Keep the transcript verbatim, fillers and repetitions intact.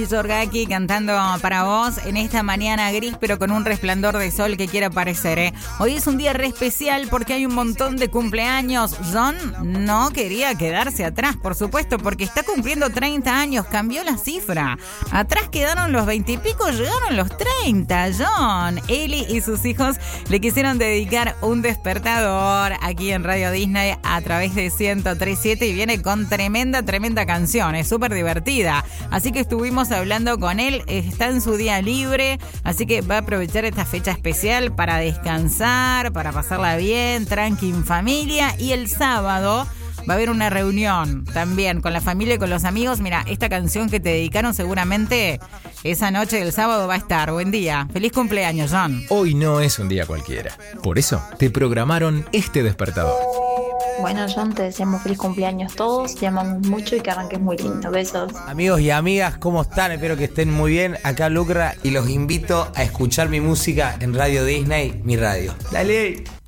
Zorgaki cantando para vos en esta mañana gris pero con un resplandor de sol que quiere aparecer, ¿eh? Hoy es un día re especial porque hay un montón de cumpleaños. John no quería quedarse atrás, por supuesto, porque está cumpliendo treinta años, cambió la cifra. Atrás quedaron los veinte y pico, llegaron los treinta. John, Eli y sus hijos le quisieron dedicar un despertador aquí en Radio Disney a través de ciento tres punto siete y viene con tremenda, tremenda canción, es súper divertida. Así que estuvimos hablando con él, está en su día libre, así que va a aprovechar esta fecha especial para descansar, para pasarla bien, tranqui en familia, y el sábado va a haber una reunión también con la familia y con los amigos. Mira, esta canción que te dedicaron seguramente esa noche del sábado va a estar. Buen día, feliz cumpleaños, John. Hoy no es un día cualquiera, por eso te programaron este despertador. Bueno, John, te deseamos feliz cumpleaños todos, te amamos mucho y que arranques muy lindo. Besos. Amigos y amigas, ¿cómo están? Espero que estén muy bien. Acá Lucra y los invito a escuchar mi música en Radio Disney, mi radio. ¡Dale!